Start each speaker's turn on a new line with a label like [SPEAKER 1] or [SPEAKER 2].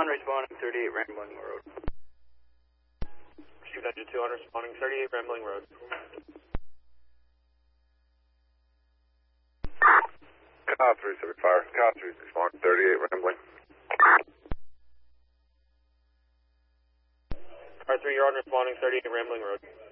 [SPEAKER 1] on responding 38 Rambling Road.
[SPEAKER 2] Pursuit Engine 2 on responding 38 Rambling Road.
[SPEAKER 3] Car 375, car 3 responding 38 Rambling.
[SPEAKER 2] Car 3, you're on responding 38 Rambling Road.